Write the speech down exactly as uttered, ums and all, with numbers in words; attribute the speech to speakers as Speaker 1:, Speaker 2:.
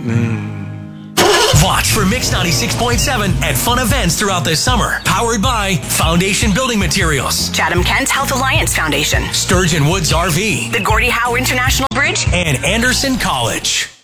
Speaker 1: Watch for Mix ninety-six point seven at fun events throughout the summer. Powered by Foundation Building Materials,
Speaker 2: Chatham Kent Health Alliance Foundation,
Speaker 1: Sturgeon Woods R V,
Speaker 2: the Gordie Howe International Bridge,
Speaker 1: and Anderson College.